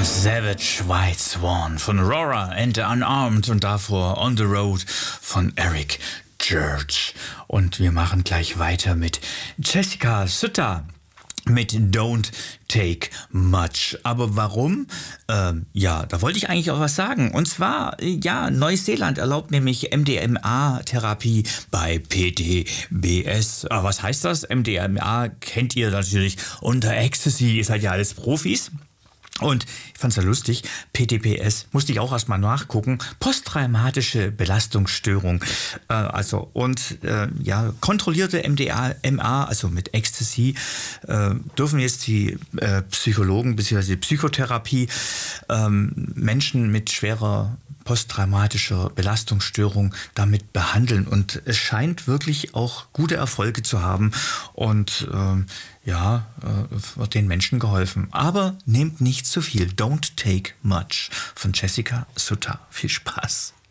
Savage White Swan von Aurora and the Unarmed und davor On the Road von Eric Church. Und wir machen gleich weiter mit Jessica Sutter mit Don't Take Much. Aber warum? Ja, da wollte ich eigentlich auch was sagen. Und zwar, ja, Neuseeland erlaubt nämlich MDMA-Therapie bei PTBS. Was heißt das? MDMA kennt ihr natürlich unter Ecstasy, ihr seid ja alles Profis. Und ich fand es ja lustig, PTBS, musste ich auch erstmal nachgucken, posttraumatische Belastungsstörung. Kontrollierte MDMA, also mit Ecstasy, dürfen jetzt die Psychologen bzw. Psychotherapie Menschen mit schwerer posttraumatischer Belastungsstörung damit behandeln. Und es scheint wirklich auch gute Erfolge zu haben und wird den Menschen geholfen. Aber nehmt nicht zu viel. Don't take much. Von Jessica Sutter. Viel Spaß.